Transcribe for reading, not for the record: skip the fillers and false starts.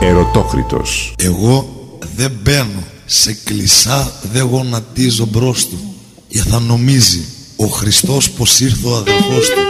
Ερωτόκριτος. Εγώ δεν μπαίνω σε κλεισά, δεν γονατίζω μπρος του, για θα νομίζει ο Χριστός πως ήρθε ο αδελφός του.